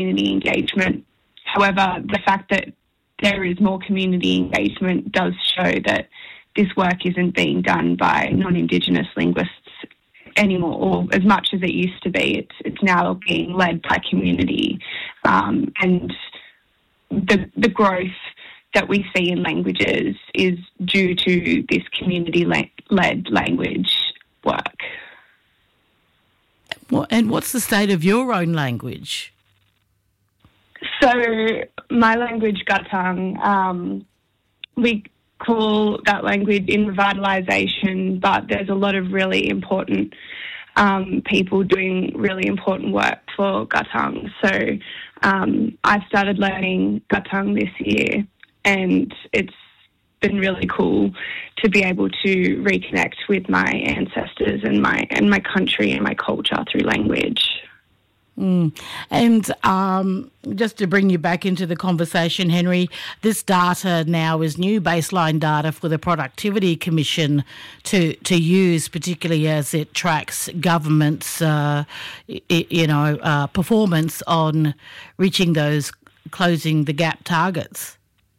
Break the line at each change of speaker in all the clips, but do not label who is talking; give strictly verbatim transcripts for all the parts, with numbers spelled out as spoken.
community engagement. However, the fact that there is more community engagement does show that this work isn't being done by non-Indigenous linguists anymore, or as much as it used to be. It's it's now being led by community, um, and the the growth that we see in languages is due to this community-led language work.
Well, and what's the state of your own language?
So my language, Gatang, um, we call that language in revitalisation, but there's a lot of really important um, people doing really important work for Gatang. So um, I started learning Gatang this year, and it's been really cool to be able to reconnect with my ancestors and my and my country and my culture through language.
Mm. And um, just to bring you back into the conversation, Henry, this data now is new baseline data for the Productivity Commission to to use, particularly as it tracks government's, uh, you know, uh, performance on reaching those closing the gap targets.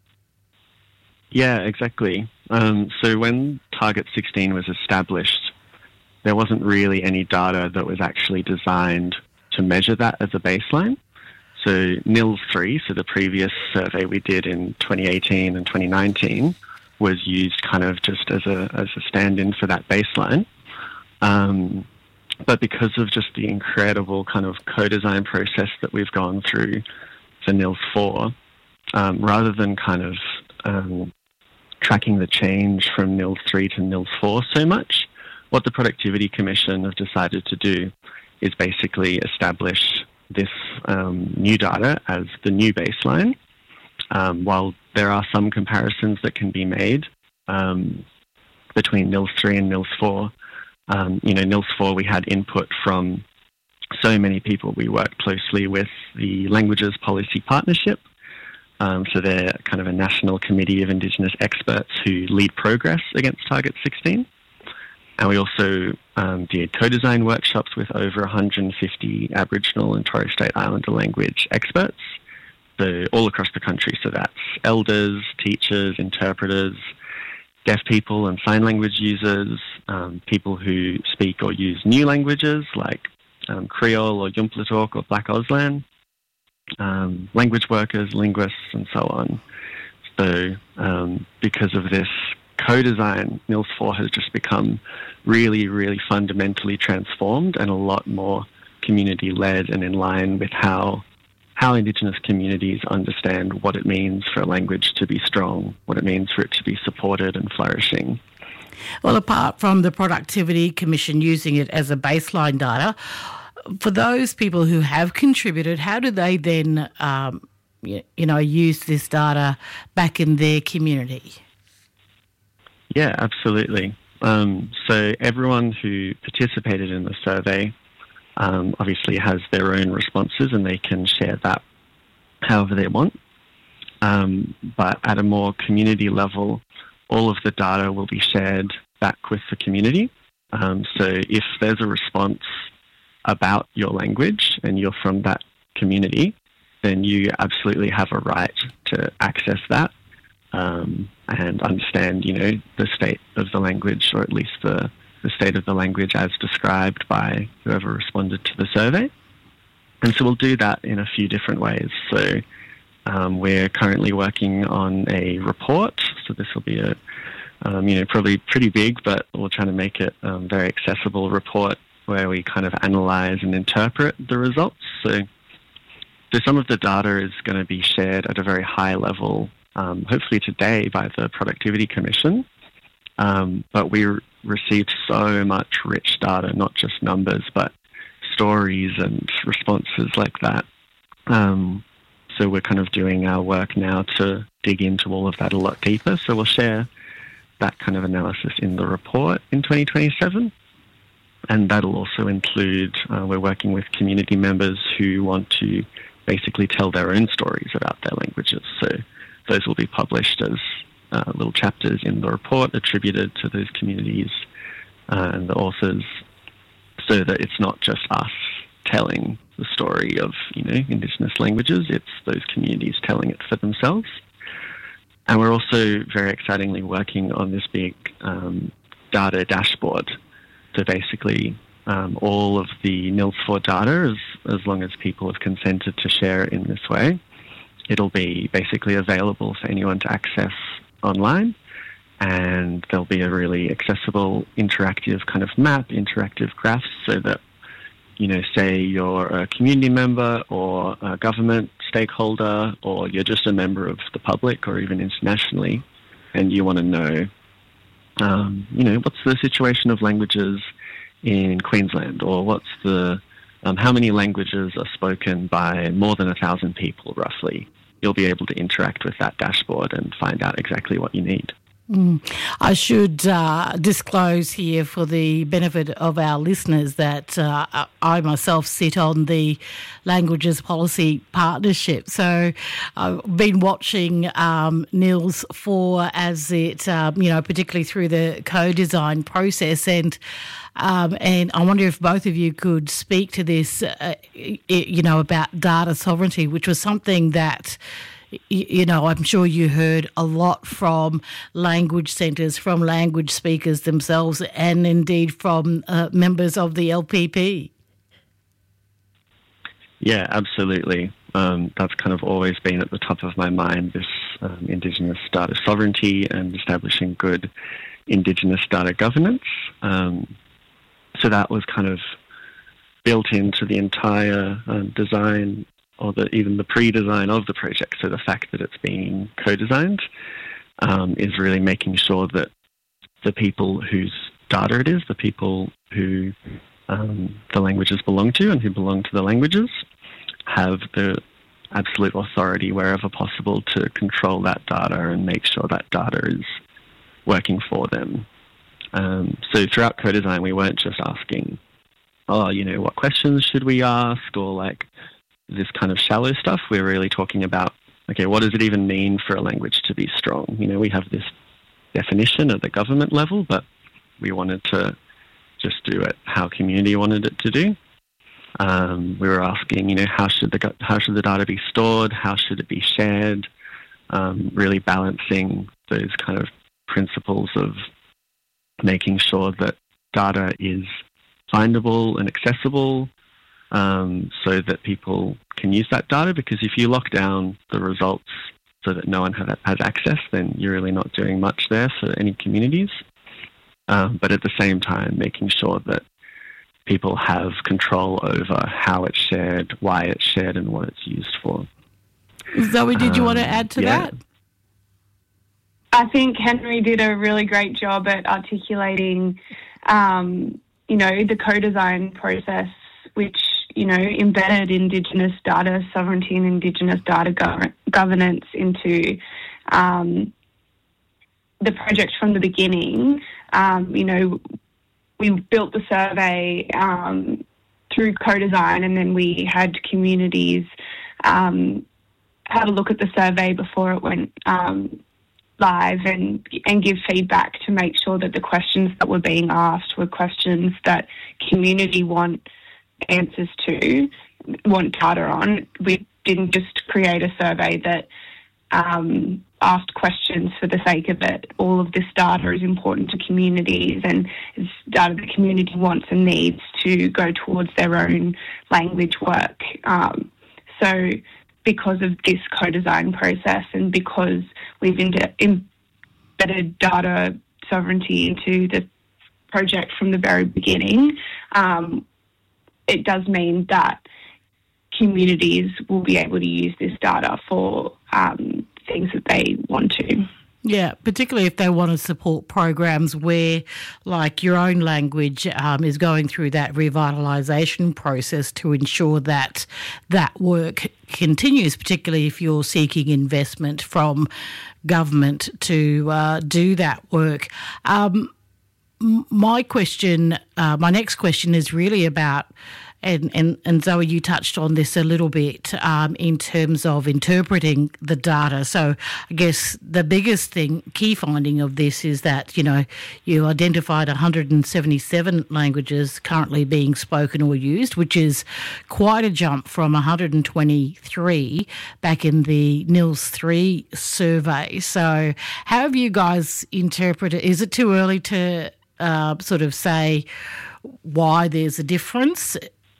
Yeah, exactly. Um, so when Target sixteen was established, there wasn't really any data that was actually designed to measure that as a baseline. So N I L S three, so the previous survey we did in twenty eighteen and twenty nineteen, was used kind of just as a as a stand-in for that baseline. Um, but because of just the incredible kind of co-design process that we've gone through for N I L S four, um, rather than kind of um, tracking the change from N I L S three to N I L S four so much, what the Productivity Commission have decided to do is basically establish this um, new data as the new baseline. Um, while there are some comparisons that can be made um, between N I L S three and N I L S four, um, you know, N I L S four we had input from so many people. We worked closely with the Languages Policy Partnership. Um, so they're kind of a national committee of Indigenous experts who lead progress against Target sixteen. And we also um, did co-design workshops with over one hundred fifty Aboriginal and Torres Strait Islander language experts, so all across the country. So that's elders, teachers, interpreters, deaf people and sign language users, um, people who speak or use new languages like um, Creole or Yumplatalk or Black Auslan, um, language workers, linguists, and so on. So um, because of this co-design, N I L S four has just become really, really fundamentally transformed and a lot more community-led and in line with how how Indigenous communities understand what it means for a language to be strong, what it means for it to be supported and flourishing.
Well, apart from the Productivity Commission using it as a baseline data, for those people who have contributed, how do they then, um, you know, use this data back in their community?
Yeah, absolutely. Um, so everyone who participated in the survey um, obviously has their own responses and they can share that however they want. Um, but at a more community level, all of the data will be shared back with the community. Um, so if there's a response about your language and you're from that community, then you absolutely have a right to access that. Um, and understand, you know, the state of the language, or at least the, the state of the language as described by whoever responded to the survey. And so we'll do that in a few different ways. So um, we're currently working on a report. So this will be a, um, you know, probably pretty big, but we're trying to make it a um, very accessible report where we kind of analyse and interpret the results. So, so some of the data is going to be shared at a very high level, Um, hopefully today by the Productivity Commission, um, but we re- received so much rich data, not just numbers, but stories and responses like that. Um, so we're kind of doing our work now to dig into all of that a lot deeper. So we'll share that kind of analysis in the report in twenty twenty-seven. And that'll also include, uh, we're working with community members who want to basically tell their own stories about their languages. So those will be published as uh, little chapters in the report attributed to those communities uh, and the authors, so that it's not just us telling the story of, you know, Indigenous languages. It's those communities telling it for themselves. And we're also very excitingly working on this big um, data dashboard. So basically, um, all of the N I L S four data, as, as long as people have consented to share it in this way, it'll be basically available for anyone to access online. And there'll be a really accessible, interactive kind of map, interactive graphs, so that, you know, say you're a community member or a government stakeholder, or you're just a member of the public or even internationally, and you want to know, um, you know, what's the situation of languages in Queensland, or what's the, um, how many languages are spoken by more than a thousand people roughly. You'll be able to interact with that dashboard and find out exactly what you need.
Mm. I should uh, disclose here for the benefit of our listeners that uh, I myself sit on the Languages Policy Partnership. So I've been watching um, N I L S four as it, um, you know, particularly through the co-design process, and um, and I wonder if both of you could speak to this, uh, you know, about data sovereignty, which was something that, you know, I'm sure you heard a lot from language centres, from language speakers themselves, and indeed from uh, members of the L P P.
Yeah, absolutely. Um, that's kind of always been at the top of my mind, this um, Indigenous data sovereignty and establishing good Indigenous data governance. Um, so that was kind of built into the entire um, design, or the, even the pre-design of the project. So the fact that it's being co-designed um, is really making sure that the people whose data it is, the people who um, the languages belong to and who belong to the languages, have the absolute authority wherever possible to control that data and make sure that data is working for them. Um, so throughout co-design, we weren't just asking, oh, you know, what questions should we ask, or like, this kind of shallow stuff. We're really talking about, okay, what does it even mean for a language to be strong? You know, we have this definition at the government level, but we wanted to just do it how community wanted it to do. Um, we were asking, you know, how should the how should the data be stored? How should it be shared? Um, really balancing those kind of principles of making sure that data is findable and accessible, Um, so that people can use that data, because if you lock down the results so that no one have, has access, then you're really not doing much there for any communities. Um, but at the same time, making sure that people have control over how it's shared, why it's shared, and what it's used for.
Zoe, did you um, want to add to
yeah.
that?
I think Henry did a really great job at articulating, um, you know, the co-design process, which, you know, embedded Indigenous data sovereignty and Indigenous data gov- governance into um, the project from the beginning. Um, you know, we built the survey um, through co-design, and then we had communities um, have a look at the survey before it went um, live and and give feedback to make sure that the questions that were being asked were questions that community want answers to, want data on. We didn't just create a survey that um, asked questions for the sake of it. All of this data is important to communities, and it's data the community wants and needs to go towards their own language work. Um, so because of this co-design process, and because we've ind- embedded data sovereignty into the project from the very beginning, um, it does mean that communities will be able to use this data for um, things that they want to.
Yeah, particularly if they want to support programs where, like, your own language um, is going through that revitalisation process to ensure that that work continues, particularly if you're seeking investment from government to uh, do that work. Um, my question, uh, my next question is really about, And, and, and Zoe, you touched on this a little bit um, in terms of interpreting the data. So I guess the biggest thing, key finding of this is that, you know, you identified one hundred seventy-seven languages currently being spoken or used, which is quite a jump from one hundred twenty-three back in the N I L S three survey. So how have you guys interpreted? Is it too early to uh, sort of say why there's a difference?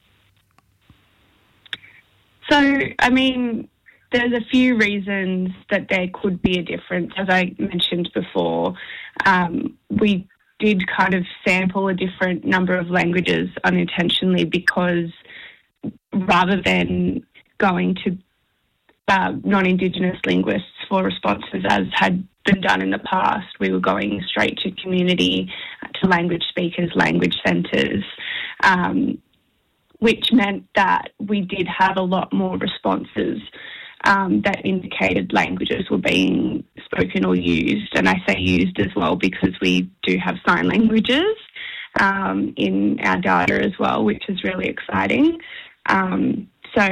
So, I mean, there's a few reasons that there could be a difference. As I mentioned before, um, we did kind of sample a different number of languages unintentionally because rather than going to uh, non-Indigenous linguists for responses as had been done in the past, we were going straight to community, to language speakers, language centres, um, which meant that we did have a lot more responses um, that indicated languages were being spoken or used. And I say used as well because we do have sign languages um, in our data as well, which is really exciting. Um, so,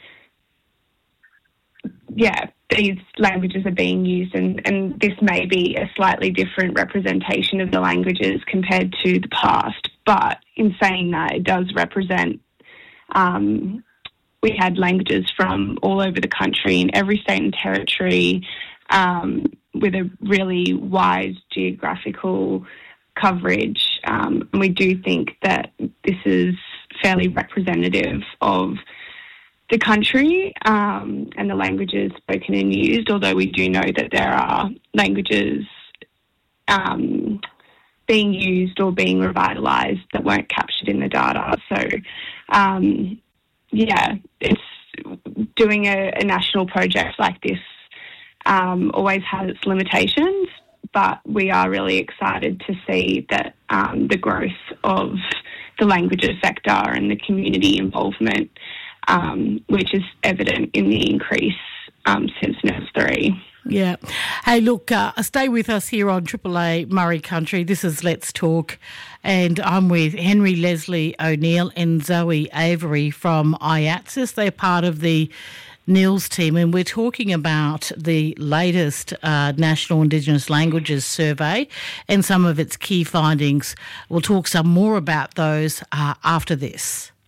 yeah, these languages are being used, and, and this may be a slightly different representation of the languages compared to the past. But in saying that, it does represent Um, we had languages from all over the country in every state and territory um, with a really wide geographical coverage. Um, and we do think that this is fairly representative of the country um, and the languages spoken and used, although we do know that there are languages um, being used or being revitalised that weren't captured in the data. So, um, yeah, it's doing a, a national project like this um, always has its limitations, but we are really excited to see that um, the growth of the languages sector and the community involvement, um, which is evident in the increase um, since N I L S three.
Yeah. Hey, look, uh, stay with us here on Triple A Murray Country. This is Let's Talk, and I'm with Henry Leslie O'Neill and Zoe Avery from I A T S I S. They're part of the N I L S team, and we're talking about the latest uh, National Indigenous Languages Survey and some of its key findings. We'll talk some more about those uh, after this.